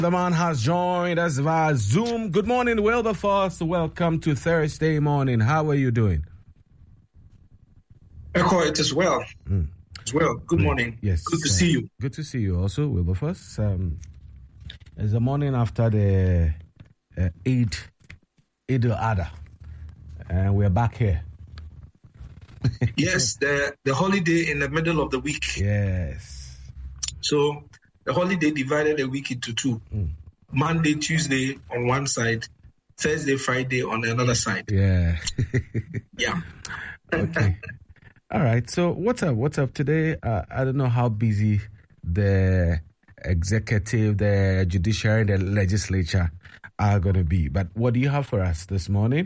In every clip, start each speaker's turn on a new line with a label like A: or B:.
A: The man has joined us via Zoom. Good morning, Wilberforce. Welcome to Thursday morning. How are you doing?
B: Echo, it is well. It's well. Good morning.
A: Yes.
B: Good to see you.
A: Good to see you also, Wilberforce. It's the morning after the Eid al-Adha, and we're back here.
B: Yes, the holiday in the middle of the week.
A: Yes.
B: So the holiday divided the week into two. Monday, Tuesday on one side, Thursday, Friday on another side.
A: Yeah.
B: Yeah.
A: Okay. All right. So what's up today? I don't know how busy the executive, the judiciary, the legislature are going to be. But what do you have for us this morning?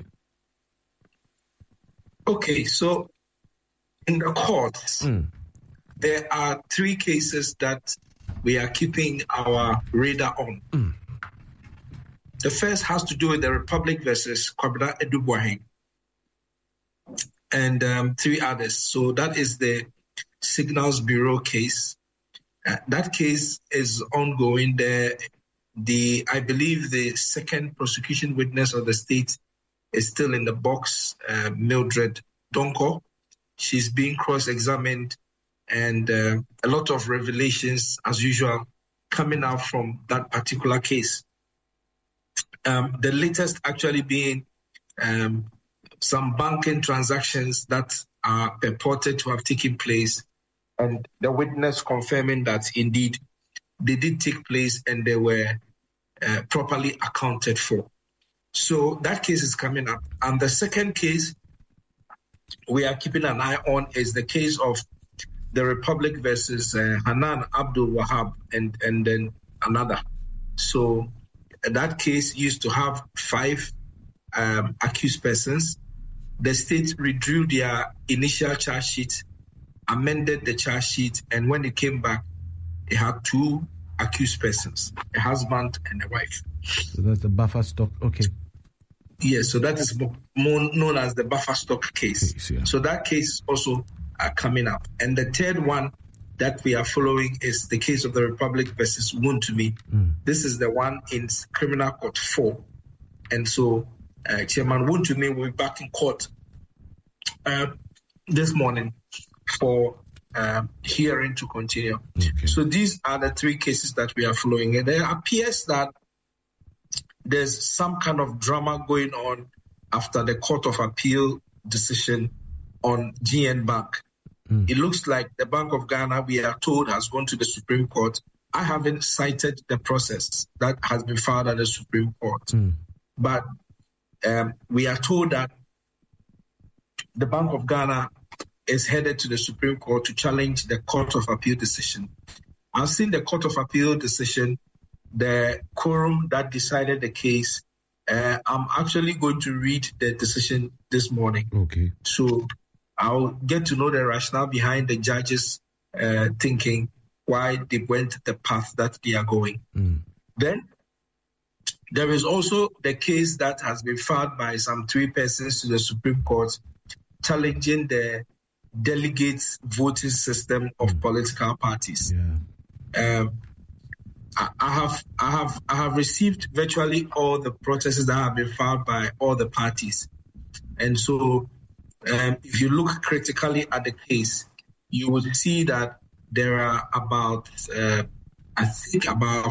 B: Okay. So in the courts, there are three cases that we are keeping our radar on. The first has to do with the Republic versus Kwabena Edubuahin and three others. So that is the Signals Bureau case. That case is ongoing. I believe the second prosecution witness of the state is still in the box, Mildred Donko. She's being cross-examined, and a lot of revelations, as usual, coming out from that particular case. The latest actually being some banking transactions that are purported to have taken place, and the witness confirming that indeed they did take place and they were properly accounted for. So that case is coming up. And the second case we are keeping an eye on is the case of the Republic versus Hanan Abdul Wahab and then another. So that case used to have 5 accused persons. The state withdrew their initial charge sheet, amended the charge sheet, and when it came back, it had 2 accused persons, a husband and a wife.
A: So that's the buffer stock. Okay.
B: Yes, so that is more known as the buffer stock case.
A: Yeah.
B: So that case is also coming up. And the third one that we are following is the case of the Republic versus Wontumi. This is the one in Criminal Court 4. And so Chairman Wontumi will be back in court this morning for hearing to continue.
A: Okay.
B: So these are the 3 cases that we are following. And there appears that there's some kind of drama going on after the Court of Appeal decision on GN Bank. It looks like the Bank of Ghana, we are told, has gone to the Supreme Court. I haven't cited the process that has been filed at the Supreme Court. But we are told that the Bank of Ghana is headed to the Supreme Court to challenge the Court of Appeal decision. I've seen the Court of Appeal decision, the quorum that decided the case. I'm actually going to read the decision this morning.
A: Okay.
B: So I'll get to know the rationale behind the judges' thinking, why they went the path that they are going. Then there is also the case that has been filed by some 3 persons to the Supreme Court challenging the delegates voting system of political parties.
A: Yeah.
B: I have received virtually all the protesters that have been filed by all the parties. And so if you look critically at the case, you will see that there are about